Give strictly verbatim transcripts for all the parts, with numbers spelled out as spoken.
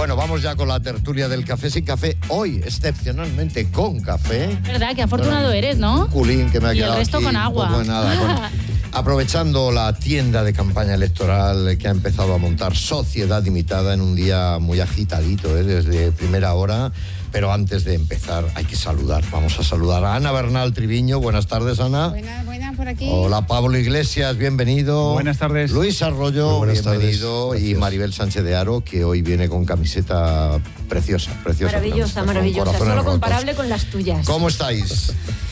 Bueno, vamos ya con la tertulia del Café Sin Café. Hoy, excepcionalmente, con café. ¿Verdad? Qué afortunado bueno, eres, ¿no? Un culín que me ha y quedado el resto aquí, con agua. Un poco de nada. Bueno, aprovechando la tienda de campaña electoral que ha empezado a montar Sociedad Limitada en un día muy agitadito, ¿eh? Desde primera hora. Pero antes de empezar hay que saludar. Vamos a saludar a Ana Bernal Triviño. Buenas tardes, Ana. Buenas, buenas, por aquí. Hola, Pablo Iglesias, bienvenido. Buenas tardes. Luis Arroyo, bienvenido. Tardes. Y Maribel Sánchez de Haro, que hoy viene con camiseta preciosa, preciosa. Maravillosa, camiseta, maravillosa. Solo rotos. comparable con las tuyas. ¿Cómo estáis?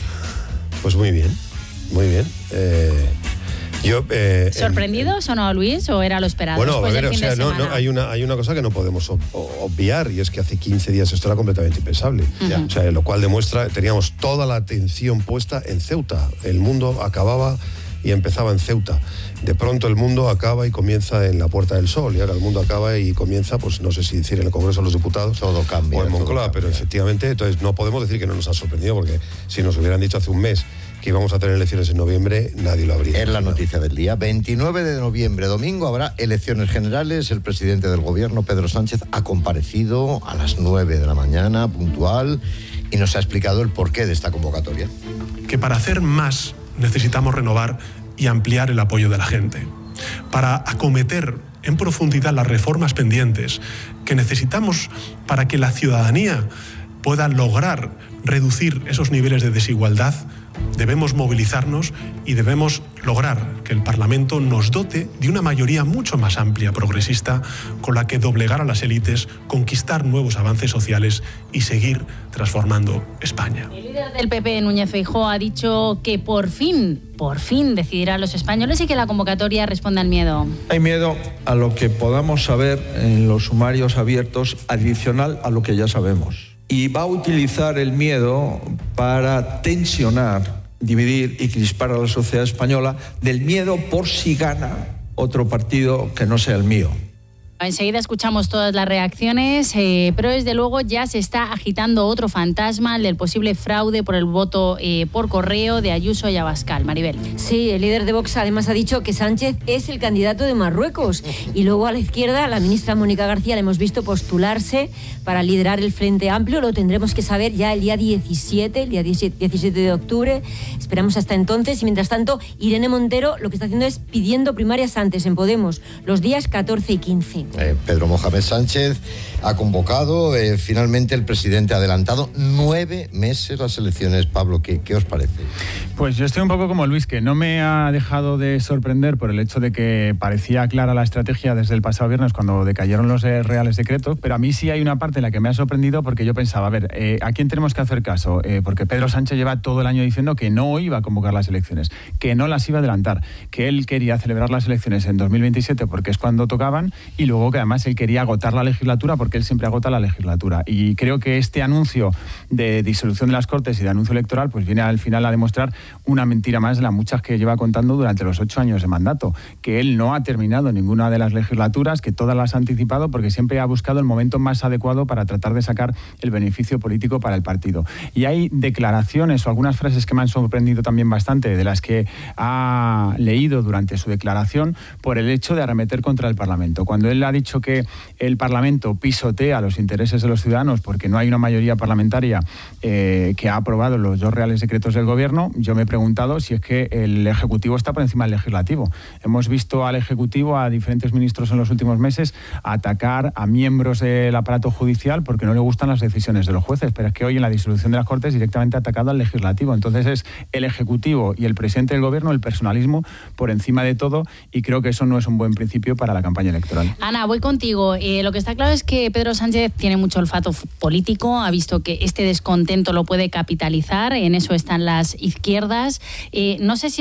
Pues muy bien, muy bien. Eh, yo, eh, ¿Sorprendidos en, o no, Luis? ¿O era lo esperado? Bueno, después a ver, del o fin sea, de no, semana? no, hay, una, hay una cosa que no podemos ob obviar, y es que hace quince días esto era completamente impensable. Uh-huh. O sea, lo cual demuestra, teníamos toda la atención puesta en Ceuta. El mundo acababa y empezaba en Ceuta. De pronto el mundo acaba y comienza en la Puerta del Sol, y ahora el mundo acaba y comienza, pues no sé si decir en el Congreso de los Diputados todo cambia, o en Moncloa, pero efectivamente, entonces no podemos decir que no nos ha sorprendido, porque si nos hubieran dicho hace un mes que íbamos a tener elecciones en noviembre, nadie lo habría. Es la noticia del día. veintinueve de noviembre, domingo, habrá elecciones generales. El presidente del gobierno, Pedro Sánchez, ha comparecido a las nueve de la mañana, puntual, y nos ha explicado el porqué de esta convocatoria. Que para hacer más necesitamos renovar y ampliar el apoyo de la gente. Para acometer en profundidad las reformas pendientes que necesitamos para que la ciudadanía pueda lograr reducir esos niveles de desigualdad, debemos movilizarnos y debemos lograr que el Parlamento nos dote de una mayoría mucho más amplia, progresista, con la que doblegar a las élites, conquistar nuevos avances sociales y seguir transformando España. El líder del P P, Núñez Feijóo, ha dicho que por fin, por fin decidirán los españoles y que la convocatoria responde al miedo. Hay miedo a lo que podamos saber en los sumarios abiertos, adicional a lo que ya sabemos. Y va a utilizar el miedo para tensionar, dividir y crispar a la sociedad española, del miedo por si gana otro partido que no sea el mío. Enseguida escuchamos todas las reacciones, eh, pero desde luego ya se está agitando otro fantasma, el del posible fraude por el voto eh, por correo de Ayuso y Abascal. Maribel. Sí, el líder de Vox además ha dicho que Sánchez es el candidato de Marruecos. Y luego a la izquierda, la ministra Mónica García la hemos visto postularse para liderar el Frente Amplio. Lo tendremos que saber ya el día diecisiete, el día diecisiete de octubre. Esperamos hasta entonces. Y mientras tanto, Irene Montero lo que está haciendo es pidiendo primarias antes en Podemos, los días catorce y quince. Eh, Pedro Mohamed Sánchez ha convocado, eh, finalmente el presidente ha adelantado nueve meses las elecciones. Pablo, ¿qué, ¿qué os parece? Pues yo estoy un poco como Luis, que no me ha dejado de sorprender por el hecho de que parecía clara la estrategia desde el pasado viernes cuando decayeron los eh, reales decretos, pero a mí sí hay una parte en la que me ha sorprendido porque yo pensaba, a ver, eh, ¿a quién tenemos que hacer caso? Eh, porque Pedro Sánchez lleva todo el año diciendo que no iba a convocar las elecciones, que no las iba a adelantar, que él quería celebrar las elecciones en dos mil veintisiete porque es cuando tocaban, y luego que además él quería agotar la legislatura porque él siempre agota la legislatura. Y creo que este anuncio de disolución de las Cortes y de anuncio electoral pues viene al final a demostrar una mentira más de las muchas que lleva contando durante los ocho años de mandato, que él no ha terminado ninguna de las legislaturas, que todas las ha anticipado porque siempre ha buscado el momento más adecuado para tratar de sacar el beneficio político para el partido. Y hay declaraciones o algunas frases que me han sorprendido también bastante, de las que ha leído durante su declaración, por el hecho de arremeter contra el Parlamento. Cuando él ha dicho que el Parlamento pisotea los intereses de los ciudadanos porque no hay una mayoría parlamentaria eh, que ha aprobado los dos reales decretos del gobierno, yo me he preguntado si es que el Ejecutivo está por encima del Legislativo. Hemos visto al Ejecutivo, a diferentes ministros en los últimos meses, atacar a miembros del aparato judicial porque no le gustan las decisiones de los jueces, pero es que hoy en la disolución de las Cortes directamente ha atacado al Legislativo. Entonces es el Ejecutivo y el presidente del gobierno, el personalismo por encima de todo, y creo que eso no es un buen principio para la campaña electoral. Ana, voy contigo. Eh, lo que está claro es que Pedro Sánchez tiene mucho olfato político, ha visto que este descontento lo puede capitalizar, en eso están las izquierdas. Eh, no sé si